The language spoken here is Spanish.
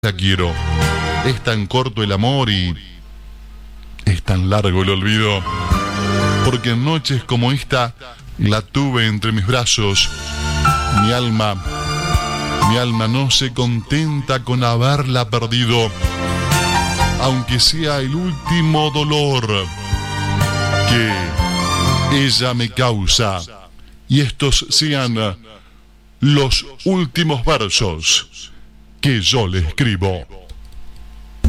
la quiero. Es tan corto el amor y es tan largo el olvido, porque en noches como esta la tuve entre mis brazos. Mi alma no se contenta con haberla perdido, aunque sea el último dolor que ella me causa, y estos sean los últimos versos que yo le escribo.